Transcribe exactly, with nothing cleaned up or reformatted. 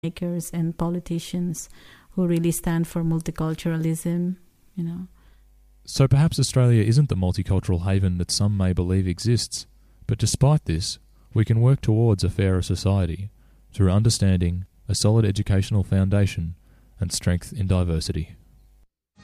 makers and politicians who really stand for multiculturalism, you know. So perhaps Australia isn't the multicultural haven that some may believe exists, but despite this, we can work towards a fairer society through understanding, a solid educational foundation, and strength in diversity.